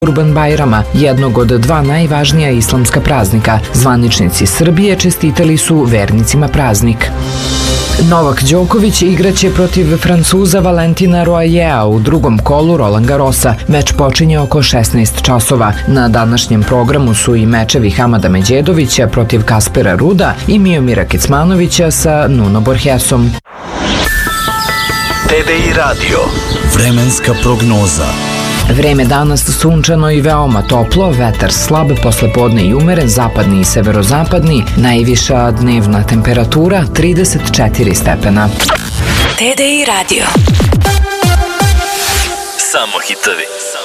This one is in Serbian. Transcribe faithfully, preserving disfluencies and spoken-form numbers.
Kurban Bajrama, jednog od dva najvažnija islamska praznika. Zvaničnici Srbije čestitali su vernicima praznik. Novak Đoković igraće protiv Francuza Valentina Royea u drugom kolu Roland Garrosa. Meč počinje oko šesnaest časova. Na današnjem programu su i mečevi Hamada Međedovića protiv Kaspera Ruda i Miomira Kecmanovića sa Nuno Borgesom. T D I Radio. Vremenska prognoza. Vreme danas sunčano i veoma toplo, vetar slab, poslepodne i umeren, zapadni i severozapadni, najviša dnevna temperatura trideset četiri stepena. T D I Radio. Samo hitovi.